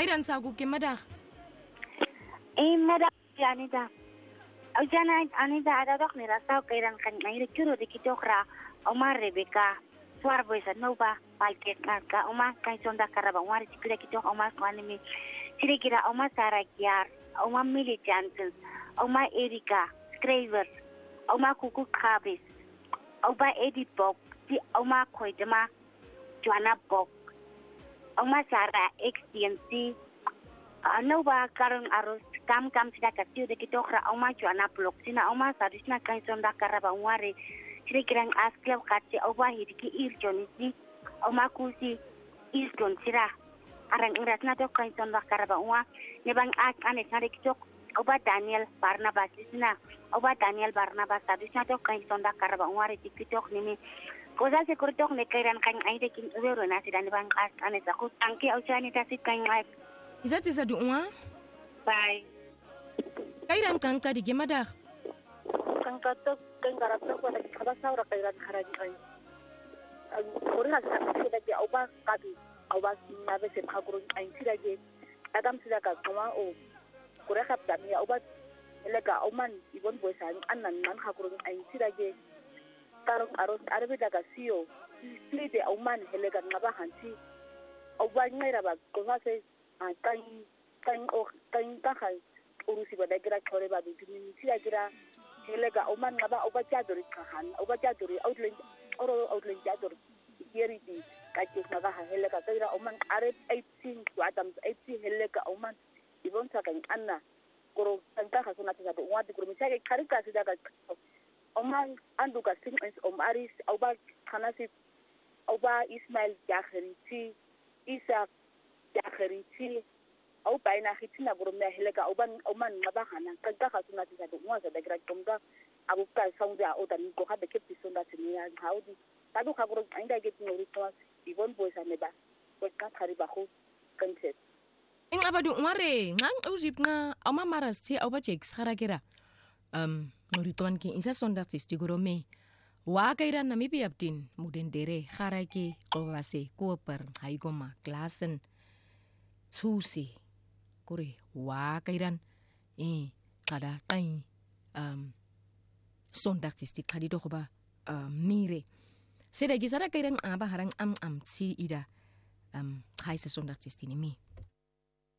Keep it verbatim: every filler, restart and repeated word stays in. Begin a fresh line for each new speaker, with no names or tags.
kairan sa ku ke madag
eh madag Anita au jana Anita ada dok ni rasa kairan kan ngai kiro de kitokra Omar Rebecca suar boisa nova palket ka Omar kai sonda karaba wari tikira kitok Omar kwanimi tire kira Omar Sarakiar Omar Millie Johnson Omar Erika Scriver Omar Kuku Kabis Omar Eddie Bob di Omar Koidema Joanna Bob Omar Sarah X D M C nova karang arus kam kam sida kasio de kitokra Omar Joanna Block sina Omar Sarisna kai sonda karaba wari tire kira asklab katse Omar hidiki ir jonisi Omar Kusi isgon sira arang irasna to kai sonda karaba wa ne bang ak ane sare kitok Oba Daniel Barnabas sina Oba Daniel Barnabas Sarisna to kai sonda karaba wari tikitok nimi Kosa se kurtok ne kairan kan aide kin wero na sidan bang as ane sa ku tangke au chani ta sit kan ai
izati sa duwa
bye
kairan kan ka di gemada
kan ka to kan garap to ko na kada saura kairan kharaji ai kori na sa sida ge au ba ka di au ba na be se phagurun ai sida ge adam sida ka kama o kore khap ta mi au ba lega au man ibon boisa annan nan khagurun ai sida ge karong aros arabe daga sio plede au man helega ngaba hanti au ba ngira ba ko ha se kan kan o kan ta khai urusi ba dagira chore ba bi ni sida gira helega au man ngaba au ba jadori khan au ba jadori outland oro outland jadori yeri di ka ke ngaba ha helega gira au man are eighteen to adam eighteen helega au man ibon sa kan anna koro kan ta ha sona ta do wadi koro mi sa ke karika sida ga Oman anduka sing is Omaris Auba Kanasi Auba Ismail Jakheriti Isa Jakheriti Auba ina hitina gurumya helega Oban Oman mabahana kanta hasuna tisa do mwaza da gratomga abuka saunda oda niko habe kepti sonda tinia haudi tadu kaguru ainda get no response ibon boysa neba ko ka khariba khu kanset
in abadu ngare ngang uzip nga ama maras ti Auba jek sarakira um Norituan ki isa sondak tisti gorome wa kairan namibi abdin mudendere kharake qowase koper haigoma klasen tsusi kore wa kairan e kada kai um sondak tisti khadi do ba mire seda gisara kairan aba harang am am ti ida um khaisa sondak tisti ni mi